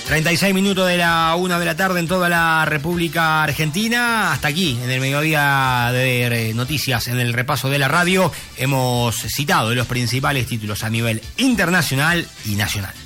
36 minutos de la 1 de la tarde en toda la República Argentina. Hasta aquí, en el mediodía de noticias, en el repaso de la radio, hemos citado los principales títulos a nivel internacional y nacional.